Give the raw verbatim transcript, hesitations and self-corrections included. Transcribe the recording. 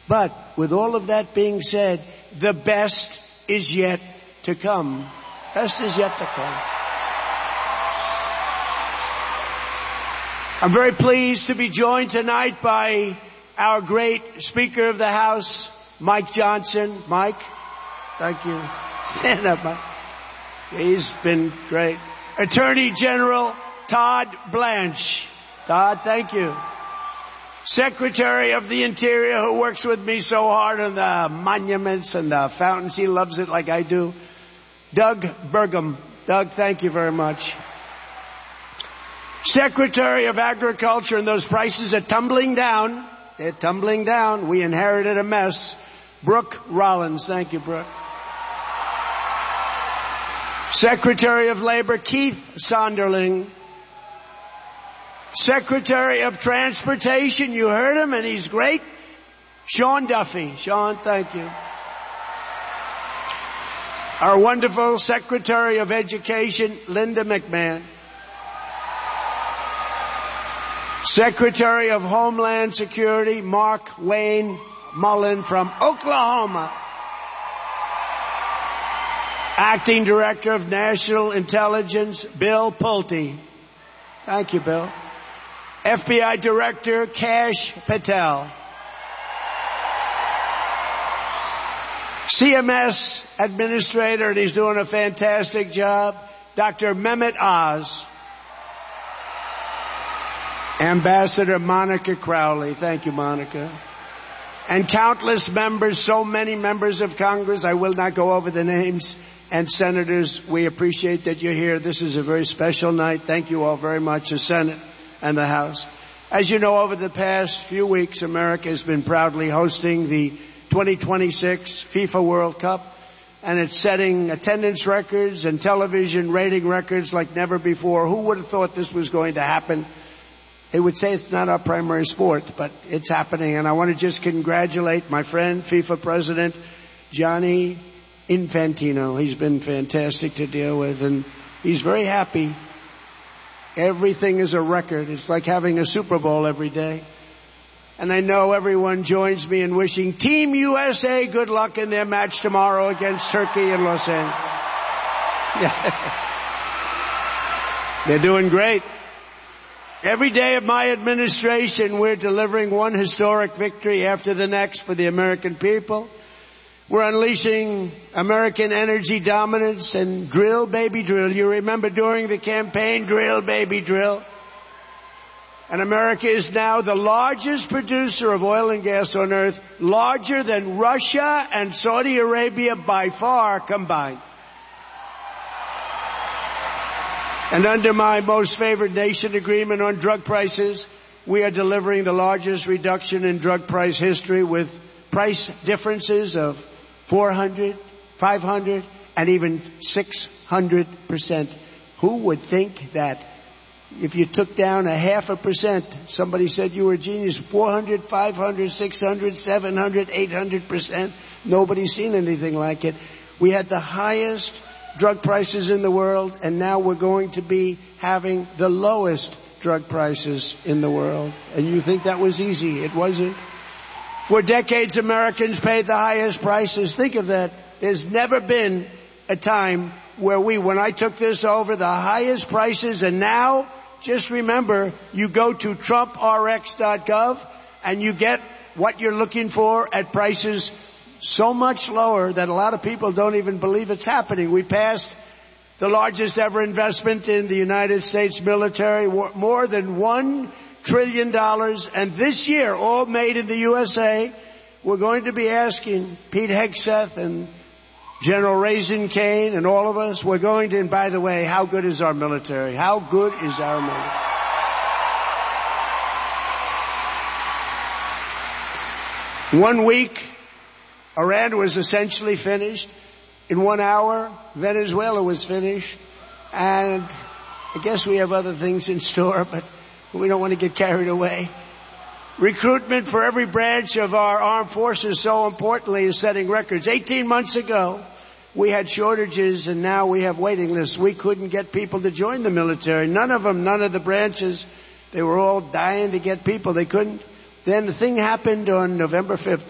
But with all of that being said, the best is yet to come. Best is yet to come. I'm very pleased to be joined tonight by our great Speaker of the House, Mike Johnson. Mike, thank you. Stand up, Mike. He's been great. Attorney General Todd Blanche. Todd, thank you. Secretary of the Interior, who works with me so hard on the monuments and the fountains. He loves it like I do. Doug Burgum. Doug, thank you very much. Secretary of Agriculture, and those prices are tumbling down. They're tumbling down. We inherited a mess. Brooke Rollins. Thank you, Brooke. Secretary of Labor, Keith Sonderling. Secretary of Transportation, you heard him, and he's great. Sean Duffy. Sean, thank you. Our wonderful Secretary of Education, Linda McMahon. Secretary of Homeland Security, Mark Wayne Mullen from Oklahoma. Acting Director of National Intelligence, Bill Pulte. Thank you, Bill. F B I Director, Kash Patel. C M S Administrator, and he's doing a fantastic job, Doctor Mehmet Oz. Ambassador Monica Crowley. Thank you, Monica. And countless members, so many members of Congress, I will not go over the names, and senators, we appreciate that you're here. This is a very special night. Thank you all very much, the Senate and the House. As you know, over the past few weeks, America has been proudly hosting the twenty twenty-six FIFA World Cup, and it's setting attendance records and television rating records like never before. Who would have thought this was going to happen? They would say it's not our primary sport, but it's happening. And I want to just congratulate my friend, FIFA President Gianni Infantino. He's been fantastic to deal with, and he's very happy. Everything is a record. It's like having a Super Bowl every day. And I know everyone joins me in wishing Team U S A good luck in their match tomorrow against Turkey in Los Angeles. They're doing great. Every day of my administration, we're delivering one historic victory after the next for the American people. We're unleashing American energy dominance and drill, baby, drill. You remember during the campaign, drill, baby, drill. And America is now the largest producer of oil and gas on earth, larger than Russia and Saudi Arabia by far combined. And under my most favored nation agreement on drug prices, we are delivering the largest reduction in drug price history with price differences of four hundred, five hundred, and even six hundred percent. Who would think that if you took down a half a percent, somebody said you were a genius, four hundred, five hundred, six hundred, seven hundred, eight hundred percent. Nobody's seen anything like it. We had the highest drug prices in the world, and now we're going to be having the lowest drug prices in the world. And you think that was easy. It wasn't. For decades, Americans paid the highest prices. Think of that. There's never been a time where we, when I took this over, the highest prices, and now, just remember, you go to Trump R X dot gov and you get what you're looking for at prices so much lower that a lot of people don't even believe it's happening. We passed the largest ever investment in the United States military, more than one trillion dollars. And this year, all made in the U S A, we're going to be asking Pete Hegseth and General Raisin Kane and all of us, we're going to, and by the way, how good is our military? How good is our military? One week, Iran was essentially finished. In one hour, Venezuela was finished. And I guess we have other things in store, but we don't want to get carried away. Recruitment for every branch of our armed forces, so importantly, is setting records. eighteen months ago, we had shortages, and now we have waiting lists. We couldn't get people to join the military. None of them, none of the branches. They were all dying to get people. They couldn't. Then the thing happened on November fifth.